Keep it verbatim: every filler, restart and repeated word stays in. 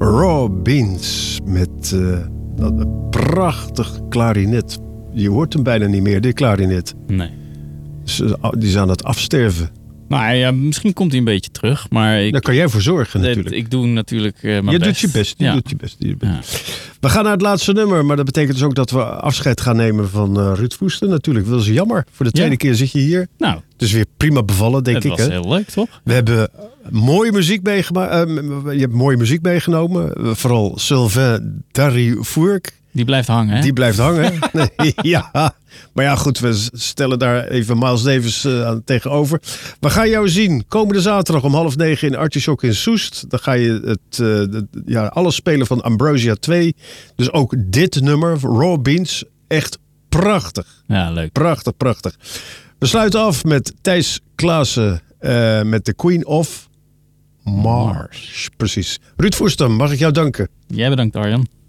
Raw Beans met uh, dat prachtig klarinet. Je hoort hem bijna niet meer, dit klarinet. Nee. Dus, uh, die is aan het afsterven. Nou ja, misschien komt hij een beetje terug, maar ik, daar kan jij voor zorgen natuurlijk. Ik doe natuurlijk uh, mijn je best. Doet je best. Je ja. doet je best. Je best. Ja. We gaan naar het laatste nummer, maar dat betekent dus ook dat we afscheid gaan nemen van uh, Ruud Voeste. Natuurlijk, dat is jammer. Voor de tweede ja. keer zit je hier. Nou, het is weer prima bevallen, denk het ik. Het was hè? heel leuk, toch? We hebben mooie muziek meegemaakt. Uh, je hebt mooie muziek meegenomen. Uh, vooral Sylvain Darifourcq. Die blijft hangen, hè? Die blijft hangen. Nee, ja. Maar ja, goed, we stellen daar even Miles Davis uh, aan tegenover. We gaan jou zien komende zaterdag om half negen in Artichok in Soest. Dan ga je het, uh, de, ja, alles spelen van Ambrosia twee. Dus ook dit nummer, Raw Beans, echt prachtig. Ja, leuk. Prachtig, prachtig. We sluiten af met Thijs Klaassen uh, met The Queen of Mars. Mars. Precies. Ruud Voeste, mag ik jou danken? Jij bedankt, Arjan.